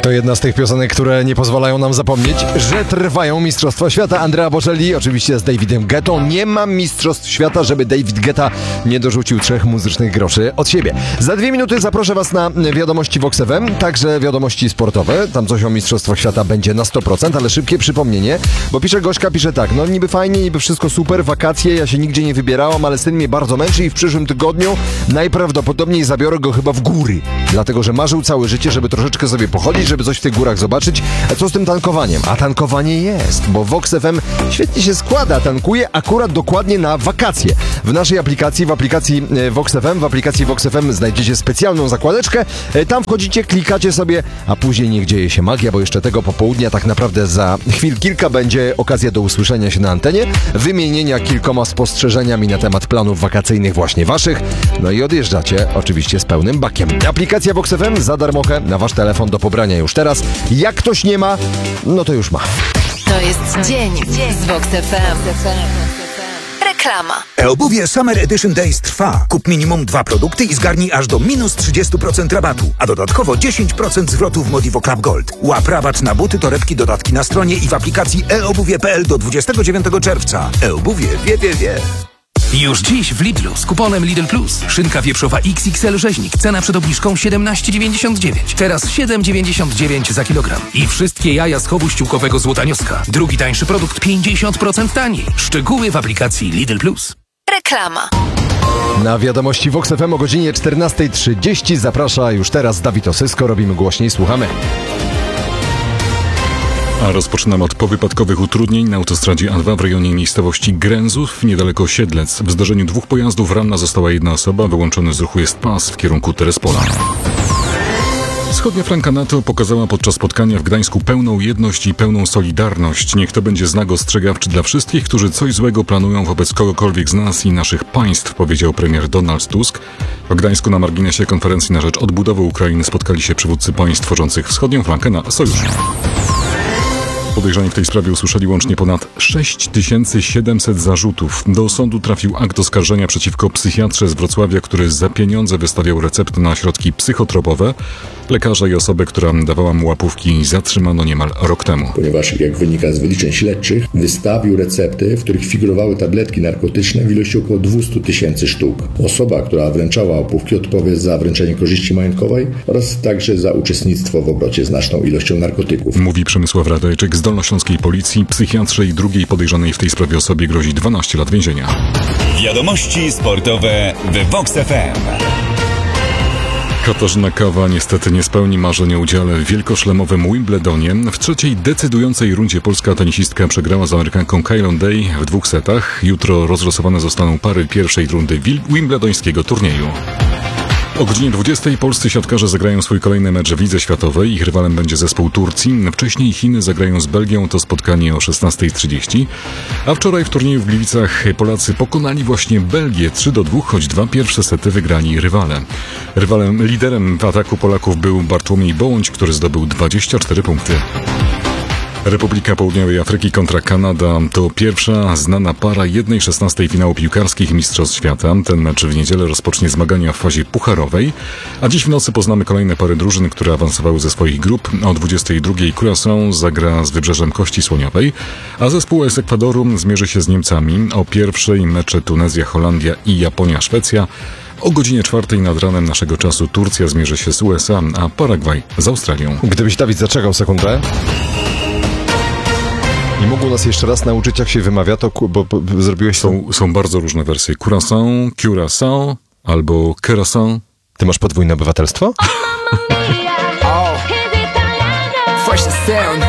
To jedna z tych piosenek, które nie pozwalają nam zapomnieć, że trwają Mistrzostwa Świata. Andrea Bocelli, oczywiście z Davidem Guettą. Nie ma Mistrzostw Świata, żeby David Guetta nie dorzucił 3 muzycznych groszy od siebie. Za 2 minuty zaproszę Was na wiadomości Vox FM, także wiadomości sportowe. Tam coś o Mistrzostwach Świata będzie na 100%, ale szybkie przypomnienie, bo Gośka pisze tak, no niby fajnie, niby wszystko super, wakacje, ja się nigdzie nie wybierałam, ale syn mnie bardzo męczy i w przyszłym tygodniu najprawdopodobniej zabiorę go chyba w góry, dlatego że marzył całe życie, żeby troszeczkę sobie pochodzić, żeby coś w tych górach zobaczyć. A co z tym tankowaniem? A tankowanie jest, bo Vox FM świetnie się składa, tankuje akurat dokładnie na wakacje. W naszej aplikacji, w aplikacji Vox FM znajdziecie specjalną zakładeczkę, tam wchodzicie, klikacie sobie, a później niech dzieje się magia, bo jeszcze tego popołudnia tak naprawdę za chwil kilka będzie okazja do usłyszenia się na antenie, wymienienia kilkoma spostrzeżeniami na temat planów wakacyjnych właśnie waszych, no i odjeżdżacie oczywiście z pełnym bakiem. Aplikacja Vox FM za darmochę na wasz telefon do pobrania już teraz. Jak ktoś nie ma, no to już ma. To jest dzień z Vox FM. Reklama. eObuwie Summer Edition Days trwa. Kup minimum 2 produkty i zgarnij aż do minus 30% rabatu, a dodatkowo 10% zwrotu w Modivo Club Gold. Łap rabat na buty, torebki, dodatki na stronie i w aplikacji eobuwie.pl do 29 czerwca. eObuwie wie. Już dziś w Lidlu z kuponem Lidl Plus. Szynka wieprzowa XXL rzeźnik. Cena przed obniżką 17,99. Teraz 7,99 za kilogram. I wszystkie jaja z chowu ściółkowego Złotanioska. Drugi tańszy produkt 50% taniej. Szczegóły w aplikacji Lidl Plus. Reklama. Na wiadomości Vox FM o godzinie 14:30 zaprasza już teraz Dawid Osysko. Robimy głośniej, słuchamy. A rozpoczynam od powypadkowych utrudnień na autostradzie A2 w rejonie miejscowości Gręzów, niedaleko Siedlec. W zdarzeniu 2 pojazdów ranna została 1 osoba, wyłączony z ruchu jest pas w kierunku Terespola. Wschodnia flanka NATO pokazała podczas spotkania w Gdańsku pełną jedność i pełną solidarność. Niech to będzie znak ostrzegawczy dla wszystkich, którzy coś złego planują wobec kogokolwiek z nas i naszych państw, powiedział premier Donald Tusk. W Gdańsku na marginesie konferencji na rzecz odbudowy Ukrainy spotkali się przywódcy państw tworzących wschodnią flankę na sojuszu. Podejrzani w tej sprawie usłyszeli łącznie ponad 6700 zarzutów. Do sądu trafił akt oskarżenia przeciwko psychiatrze z Wrocławia, który za pieniądze wystawiał recepty na środki psychotropowe. Lekarza i osobę, która dawała mu łapówki, zatrzymano niemal rok temu. Ponieważ, jak wynika z wyliczeń śledczych, wystawił recepty, w których figurowały tabletki narkotyczne w ilości około 200 000 sztuk. Osoba, która wręczała łapówki, odpowie za wręczenie korzyści majątkowej oraz także za uczestnictwo w obrocie znaczną ilością narkotyków. Mówi Przemysław Radajczyk z Dolnośląskiej Policji. Psychiatrze i drugiej podejrzanej w tej sprawie osobie grozi 12 lat więzienia. Wiadomości sportowe w Vox FM. Katarzyna Kawa niestety nie spełni marzeń o udziale w wielkoszlemowym Wimbledonie. W trzeciej decydującej rundzie polska tenisistka przegrała z Amerykanką Kylie Day w 2 setach. Jutro rozlosowane zostaną pary pierwszej rundy wimbledońskiego turnieju. O godzinie 20 polscy siatkarze zagrają swój kolejny mecz w Lidze Światowej. Ich rywalem będzie zespół Turcji. Wcześniej Chiny zagrają z Belgią, to spotkanie o 16:30. A wczoraj w turnieju w Gliwicach Polacy pokonali właśnie Belgię 3-2, choć 2 pierwsze sety wygrali rywale. Liderem w ataku Polaków był Bartłomiej Bołądź, który zdobył 24 punkty. Republika Południowej Afryki kontra Kanada to pierwsza znana para 1/16 finału piłkarskich Mistrzostw Świata. Ten mecz w niedzielę rozpocznie zmagania w fazie pucharowej, a dziś w nocy poznamy kolejne pary drużyn, które awansowały ze swoich grup. O 22:00 Curaçao zagra z Wybrzeżem Kości Słoniowej, a zespół z Ekwadoru zmierzy się z Niemcami. O pierwszej mecze Tunezja, Holandia i Japonia, Szwecja. O godzinie 4:00 nad ranem naszego czasu Turcja zmierzy się z USA, a Paragwaj z Australią. Gdybyś, Dawid, zaczekał sekundę i mógł nas jeszcze raz nauczyć, jak się wymawia, to bo zrobiłeś... Są bardzo różne wersje. Curaçao albo Curaçao. Ty masz podwójne obywatelstwo? Fresh sound.